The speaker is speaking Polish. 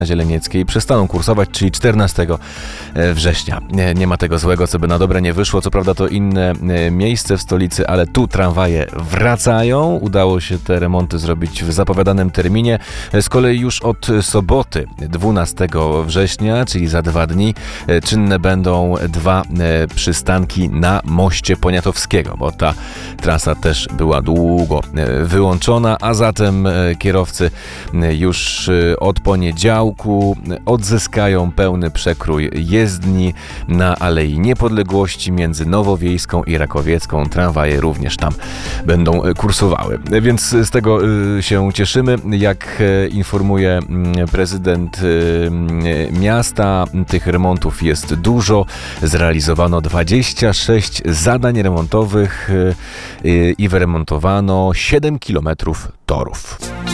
Zielenieckiej przestaną kursować, czyli 14 września. Nie ma tego złego, co by na dobre nie wyszło. Co prawda to inne miejsce w stolicy, ale tu tramwaje wracają. Udało się te remonty zrobić w zapowiadanym terminie. Z kolei już od soboty 12 września, czyli za 2 dni, czynne będą 2 przystanki na moście Poniatowskiego, bo ta trasa też była długo wyłączona, a zatem kierowcy już od poniedziałku odzyskają pełny przekrój jezdni na Alei Niepodległości między Nowowiejską i Rakowiecką. Tramwaje również tam będą kursowały. Więc z tego się cieszymy. Jak informuje prezydent miasta, tych remontów jest dużo. Zrealizowano 26 zadań remontowych i wyremontowano 7 km torów.